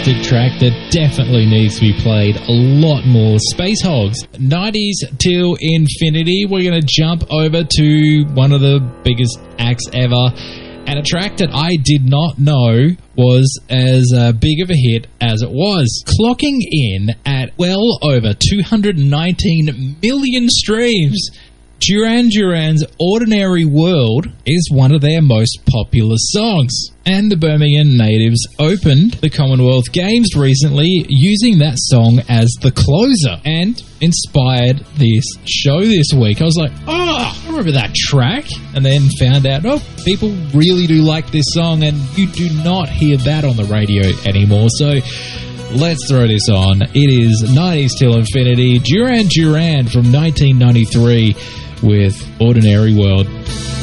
fantastic track that definitely needs to be played a lot more. Space Hogs, 90s Till Infinity. We're going to jump over to one of the biggest acts ever, and a track that I did not know was as big of a hit as it was, clocking in at well over 219 million streams. Duran Duran's Ordinary World is one of their most popular songs, and the Birmingham natives opened the Commonwealth Games recently using that song as the closer, and inspired this show this week. I was like, oh, I remember that track, and then found out, oh, people really do like this song, and you do not hear that on the radio anymore, so let's throw this on. It is 90s Till Infinity, Duran Duran from 1993 with Ordinary World.